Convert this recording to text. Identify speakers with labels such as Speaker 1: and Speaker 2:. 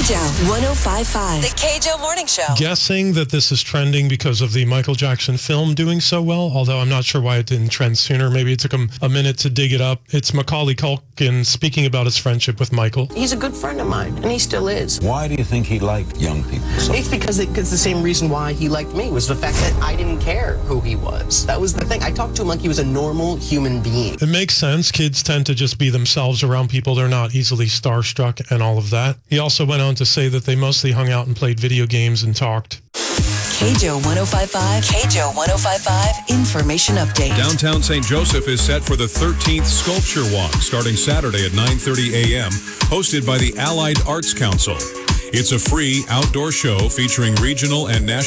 Speaker 1: KJO 105.5. The KJO Morning Show.
Speaker 2: Guessing that this is trending because of the Michael Jackson film doing so well, although I'm not sure why it didn't trend sooner. Maybe it took him a minute to dig it up. It's Macaulay Culkin speaking about his friendship with Michael.
Speaker 3: He's a good friend of mine, and he still is.
Speaker 4: Why do you think he liked young people?
Speaker 3: It's because it's the same reason why he liked me, was the fact that I didn't care who he was. That was the thing. I talked to him like he was a normal human being.
Speaker 2: It makes sense. Kids tend to just be themselves around people. They're not easily starstruck and all of that. He also went on to say that they mostly hung out and played video games and talked.
Speaker 1: KJO 105.5. KJO 105.5 Information Update.
Speaker 5: Downtown St. Joseph is set for the 13th Sculpture Walk starting Saturday at 9:30 a.m., hosted by the Allied Arts Council. It's a free outdoor show featuring regional and national